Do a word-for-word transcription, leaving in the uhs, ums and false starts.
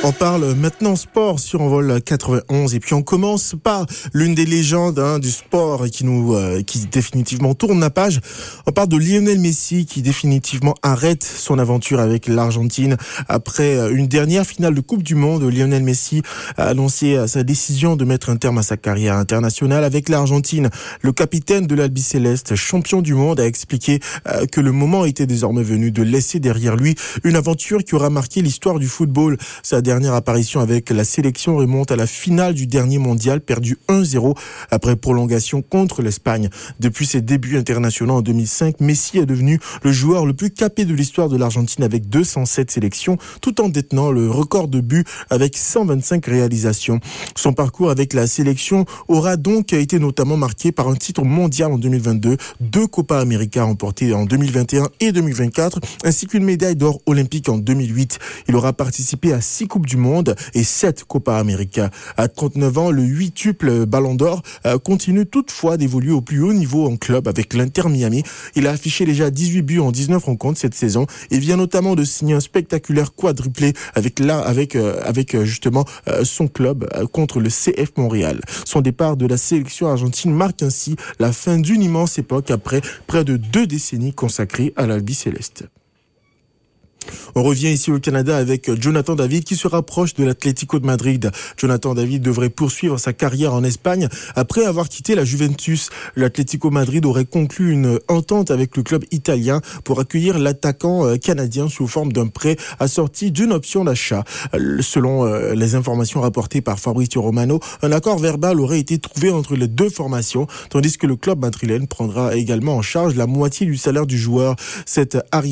On parle maintenant sport sur Envol quatre-vingt-onze et puis on commence par l'une des légendes hein, du sport qui nous euh, qui définitivement tourne la page. On parle de Lionel Messi qui définitivement arrête son aventure avec l'Argentine après une dernière finale de Coupe du Monde. Lionel Messi a annoncé sa décision de mettre un terme à sa carrière internationale avec l'Argentine. Le capitaine de l'Albiceleste, champion du monde, a expliqué euh, que le moment était désormais venu de laisser derrière lui une aventure qui aura marqué l'histoire du football. Sa dernière apparition avec la sélection remonte à la finale du dernier mondial, perdu un zéro après prolongation contre l'Espagne. Depuis ses débuts internationaux en deux mille cinq, Messi est devenu le joueur le plus capé de l'histoire de l'Argentine avec deux cent sept sélections, tout en détenant le record de buts avec cent vingt-cinq réalisations. Son parcours avec la sélection aura donc été notamment marqué par un titre mondial en deux mille vingt-deux, deux Copa América remportées en deux mille vingt et un et deux mille vingt-quatre, ainsi qu'une médaille d'or olympique en deux mille huit. Il aura participé à six Coupes du Monde et sept Copa América. À trente-neuf ans, le huituple Ballon d'Or euh, continue toutefois d'évoluer au plus haut niveau en club avec l'Inter Miami. Il a affiché déjà dix-huit buts en dix-neuf rencontres cette saison et vient notamment de signer un spectaculaire quadruplé avec là avec euh, avec euh, justement euh, son club euh, contre le C F Montréal. Son départ de la sélection argentine marque ainsi la fin d'une immense époque après près de deux décennies consacrées à l'Albiceleste. On revient ici au Canada avec Jonathan David qui se rapproche de l'Atlético de Madrid. Jonathan David devrait poursuivre sa carrière en Espagne après avoir quitté la Juventus. L'Atlético Madrid aurait conclu une entente avec le club italien pour accueillir l'attaquant canadien sous forme d'un prêt assorti d'une option d'achat. Selon les informations rapportées par Fabrizio Romano, un accord verbal aurait été trouvé entre les deux formations, tandis que le club madrilène prendra également en charge la moitié du salaire du joueur. Cette